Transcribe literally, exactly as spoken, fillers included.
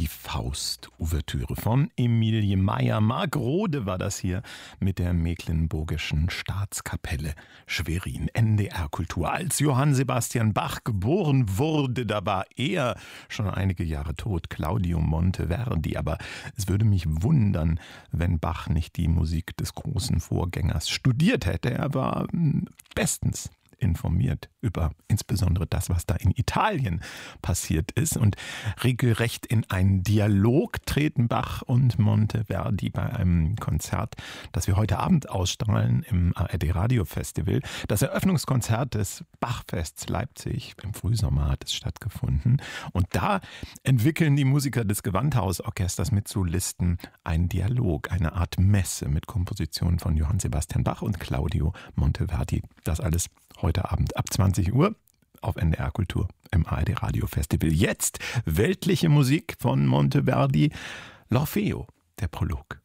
Die Faust-Ouvertüre von Emilie Meyer. Marc Rode war das hier mit der Mecklenburgischen Staatskapelle Schwerin. N D R-Kultur. Als Johann Sebastian Bach geboren wurde, da war er schon einige Jahre tot, Claudio Monteverdi. Aber es würde mich wundern, wenn Bach nicht die Musik des großen Vorgängers studiert hätte. Er war bestens informiert über insbesondere das, was da in Italien passiert ist. Und regelrecht in einen Dialog treten Bach und Monteverdi bei einem Konzert, das wir heute Abend ausstrahlen im A R D Radio Festival. Das Eröffnungskonzert des Bachfests Leipzig im Frühsommer hat es stattgefunden. Und da entwickeln die Musiker des Gewandhausorchesters mit Solisten einen Dialog, eine Art Messe mit Kompositionen von Johann Sebastian Bach und Claudio Monteverdi. Das alles heute Abend ab zwanzig Uhr auf N D R Kultur im A R D Radio Festival. Jetzt weltliche Musik von Monteverdi, L'Orfeo, der Prolog.